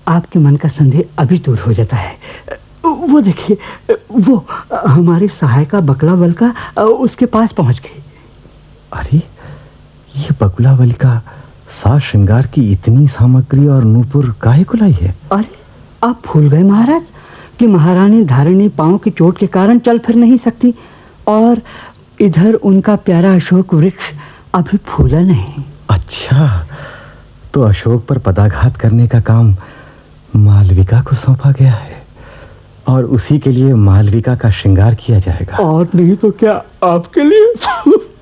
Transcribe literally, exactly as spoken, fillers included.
आपके मन का संदेह अभी दूर हो जाता है। वो देखिए, वो हमारी सहायिका बकला बलका उसके पास पहुंच गई। अरे, ये बगुला बलका साज श्रृंगार की इतनी सामग्री और नूपुर काहे को लाई है? अरे, आप भूल गए महाराज कि महारानी धारिणी पांव की चोट के कारण चल फिर नहीं सकती, और इधर उनका प्यारा अशोक वृक्ष अभी फूला नहीं। अच्छा, तो अशोक पर पदाघात करने का काम मालविका को सौंपा गया है, और उसी के लिए मालविका का श्रृंगार किया जाएगा। और नहीं तो क्या आपके लिए?